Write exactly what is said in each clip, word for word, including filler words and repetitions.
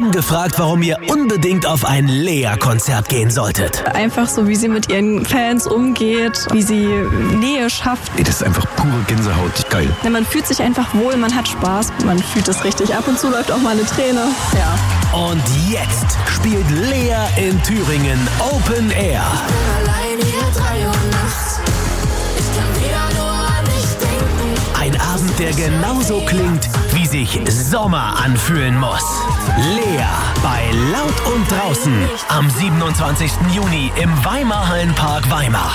haben gefragt, warum ihr unbedingt auf ein Lea-Konzert gehen solltet. Einfach so, wie sie mit ihren Fans umgeht, wie sie Nähe schafft. Ey, das ist einfach pure Gänsehaut. Geil. Ja, man fühlt sich einfach wohl, man hat Spaß, man fühlt es richtig. Ab und zu läuft auch mal eine Träne. Ja. Und jetzt spielt Lea in Thüringen Open Air. Allein hier drei Uhr nachts. Ich kann wieder nur an dich denken. Ein Abend, der genauso klingt, wie sich Sommer anfühlen muss. Lea bei Laut und Draußen am siebenundzwanzigsten Juni im Weimar Hallenpark Weimar.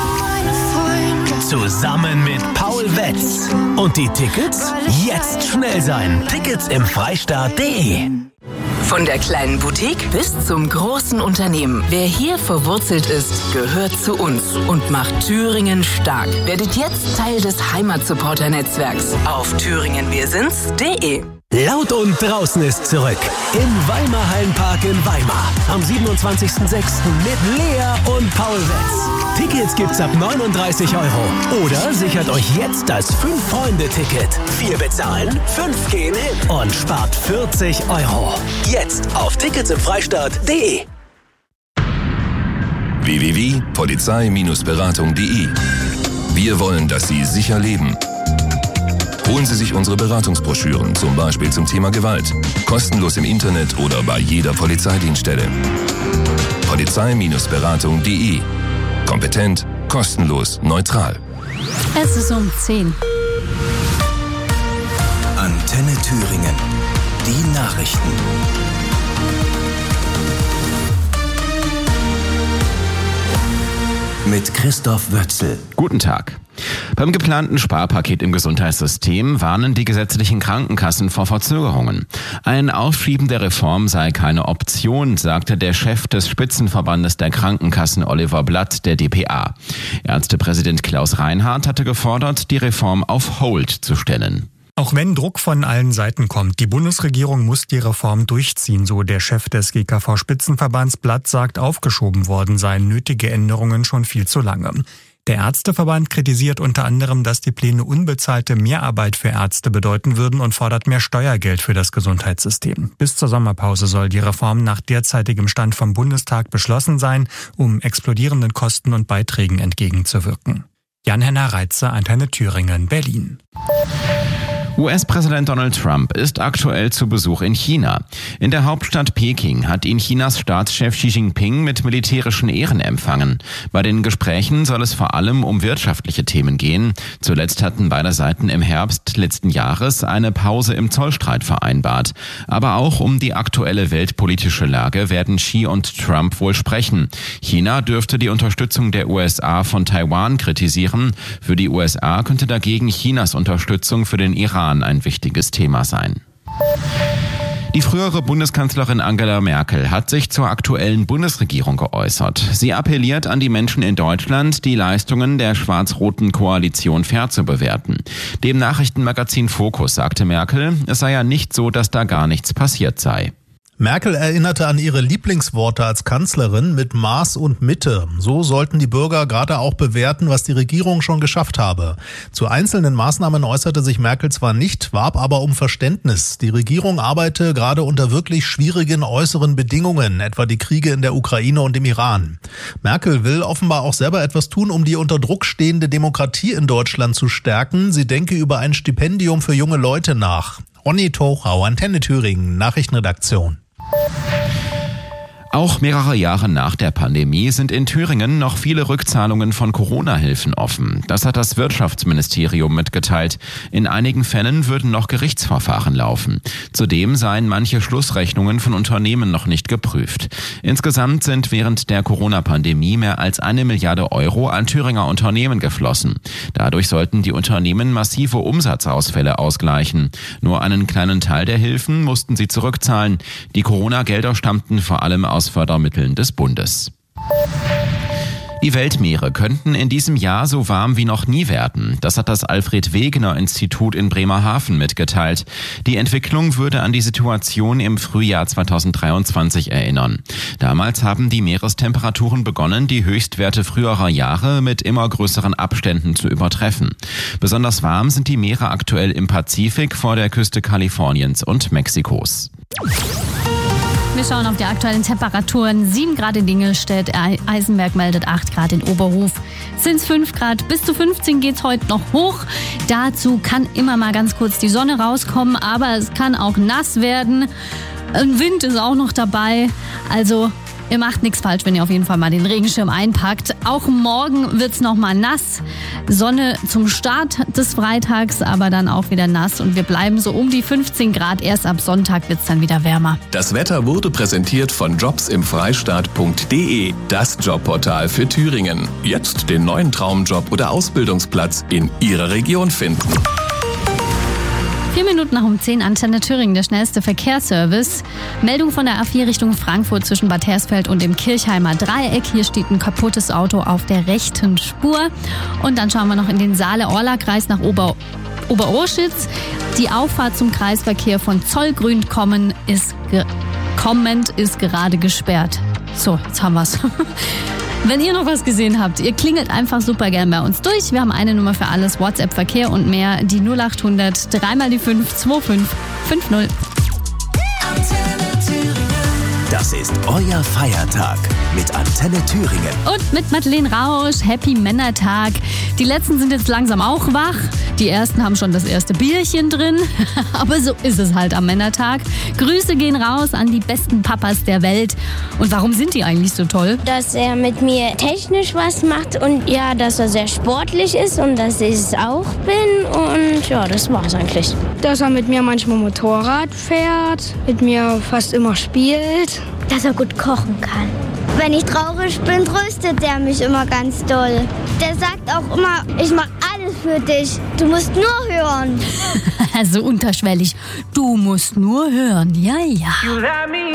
Zusammen mit Paul Wetz. Und die Tickets? Jetzt schnell sein. Tickets im Freistaat punkt de. Von der kleinen Boutique bis zum großen Unternehmen. Wer hier verwurzelt ist, gehört zu uns und macht Thüringen stark. Werdet jetzt Teil des Heimatsupporter-Netzwerks auf thüringen wir sind's punkt de. Laut und Draußen ist zurück im Weimar Hallenpark in Weimar am siebenundzwanzigsten sechsten mit Lea und Paul Wetz. Tickets gibt's ab neununddreißig Euro. Oder sichert euch jetzt das fünf-Freunde-Ticket. Vier bezahlen, fünf gehen hin und spart vierzig Euro. Jetzt auf tickets im freistaat punkt de. w w w punkt polizei Beratung punkt de. Wir wollen, dass Sie sicher leben. Holen Sie sich unsere Beratungsbroschüren, zum Beispiel zum Thema Gewalt. Kostenlos im Internet oder bei jeder Polizeidienststelle. polizei Beratung punkt de. Kompetent, kostenlos, neutral. Es ist um zehn. Antenne Thüringen. Die Nachrichten. Mit Christoph Wötzel. Guten Tag. Beim geplanten Sparpaket im Gesundheitssystem warnen die gesetzlichen Krankenkassen vor Verzögerungen. Ein Aufschieben der Reform sei keine Option, sagte der Chef des Spitzenverbandes der Krankenkassen Oliver Blatt der D P A. Ärztepräsident Klaus Reinhardt hatte gefordert, die Reform auf Hold zu stellen. Auch wenn Druck von allen Seiten kommt, die Bundesregierung muss die Reform durchziehen, so der Chef des G K V-Spitzenverbands. Blatt sagt, aufgeschoben worden seien nötige Änderungen schon viel zu lange. Der Ärzteverband kritisiert unter anderem, dass die Pläne unbezahlte Mehrarbeit für Ärzte bedeuten würden und fordert mehr Steuergeld für das Gesundheitssystem. Bis zur Sommerpause soll die Reform nach derzeitigem Stand vom Bundestag beschlossen sein, um explodierenden Kosten und Beiträgen entgegenzuwirken. Jan-Henner Reitze, Antenne Thüringen, Berlin. U S-Präsident Donald Trump ist aktuell zu Besuch in China. In der Hauptstadt Peking hat ihn Chinas Staatschef Xi Jinping mit militärischen Ehren empfangen. Bei den Gesprächen soll es vor allem um wirtschaftliche Themen gehen. Zuletzt hatten beide Seiten im Herbst letzten Jahres eine Pause im Zollstreit vereinbart. Aber auch um die aktuelle weltpolitische Lage werden Xi und Trump wohl sprechen. China dürfte die Unterstützung der U S A von Taiwan kritisieren. Für die U S A könnte dagegen Chinas Unterstützung für den Iran ein wichtiges Thema sein. Die frühere Bundeskanzlerin Angela Merkel hat sich zur aktuellen Bundesregierung geäußert. Sie appelliert an die Menschen in Deutschland, die Leistungen der schwarz-roten Koalition fair zu bewerten. Dem Nachrichtenmagazin Focus sagte Merkel, es sei ja nicht so, dass da gar nichts passiert sei. Merkel erinnerte an ihre Lieblingsworte als Kanzlerin mit Maß und Mitte. So sollten die Bürger gerade auch bewerten, was die Regierung schon geschafft habe. Zu einzelnen Maßnahmen äußerte sich Merkel zwar nicht, warb aber um Verständnis. Die Regierung arbeite gerade unter wirklich schwierigen äußeren Bedingungen, etwa die Kriege in der Ukraine und im Iran. Merkel will offenbar auch selber etwas tun, um die unter Druck stehende Demokratie in Deutschland zu stärken. Sie denke über ein Stipendium für junge Leute nach. Ronny Tochau, Antenne Thüringen, Nachrichtenredaktion. Auch mehrere Jahre nach der Pandemie sind in Thüringen noch viele Rückzahlungen von Corona-Hilfen offen. Das hat das Wirtschaftsministerium mitgeteilt. In einigen Fällen würden noch Gerichtsverfahren laufen. Zudem seien manche Schlussrechnungen von Unternehmen noch nicht geprüft. Insgesamt sind während der Corona-Pandemie mehr als eine Milliarde Euro an Thüringer Unternehmen geflossen. Dadurch sollten die Unternehmen massive Umsatzausfälle ausgleichen. Nur einen kleinen Teil der Hilfen mussten sie zurückzahlen. Die Corona-Gelder stammten vor allem aus Fördermitteln des Bundes. Die Weltmeere könnten in diesem Jahr so warm wie noch nie werden. Das hat das Alfred-Wegener-Institut in Bremerhaven mitgeteilt. Die Entwicklung würde an die Situation im Frühjahr zweitausenddreiundzwanzig erinnern. Damals haben die Meerestemperaturen begonnen, die Höchstwerte früherer Jahre mit immer größeren Abständen zu übertreffen. Besonders warm sind die Meere aktuell im Pazifik vor der Küste Kaliforniens und Mexikos. Wir schauen auf die aktuellen Temperaturen. sieben Grad in Dingelstedt, Eisenberg meldet acht Grad in Oberhof. Sind es fünf Grad, bis zu fünfzehn geht es heute noch hoch. Dazu kann immer mal ganz kurz die Sonne rauskommen, aber es kann auch nass werden. Ein Wind ist auch noch dabei, also ihr macht nichts falsch, wenn ihr auf jeden Fall mal den Regenschirm einpackt. Auch morgen wird's noch mal nass. Sonne zum Start des Freitags, aber dann auch wieder nass. Und wir bleiben so um die fünfzehn Grad. Erst ab Sonntag wird's dann wieder wärmer. Das Wetter wurde präsentiert von jobs im freistaat punkt de, das Jobportal für Thüringen. Jetzt den neuen Traumjob oder Ausbildungsplatz in Ihrer Region finden. Vier Minuten nach um zehn, Antenne Thüringen, der schnellste Verkehrsservice. Meldung von der A vier Richtung Frankfurt zwischen Bad Hersfeld und dem Kirchheimer Dreieck. Hier steht ein kaputtes Auto auf der rechten Spur. Und dann schauen wir noch in den Saale-Orla-Kreis nach Ober Oberurschitz. Die Auffahrt zum Kreisverkehr von Zollgrün kommen ist, ge kommend ist gerade gesperrt. So, jetzt haben wir's. Wenn ihr noch was gesehen habt, ihr klingelt einfach super gern bei uns durch. Wir haben eine Nummer für alles, WhatsApp, Verkehr und mehr, die null acht hundert, dreimal die fünf, zwei fünf fünf null. Das ist euer Feiertag mit Antenne Thüringen. Und mit Madeleine Rausch, Happy Männertag. Die letzten sind jetzt langsam auch wach. Die ersten haben schon das erste Bierchen drin. Aber so ist es halt am Männertag. Grüße gehen raus an die besten Papas der Welt. Und warum sind die eigentlich so toll? Dass er mit mir technisch was macht und ja, dass er sehr sportlich ist und dass ich es auch bin. Und ja, das war's eigentlich. Dass er mit mir manchmal Motorrad fährt, mit mir fast immer spielt. Dass er gut kochen kann. Wenn ich traurig bin, tröstet er mich immer ganz doll. Der sagt auch immer, ich mache alles für dich. Du musst nur hören. So unterschwellig. Du musst nur hören. Ja, ja.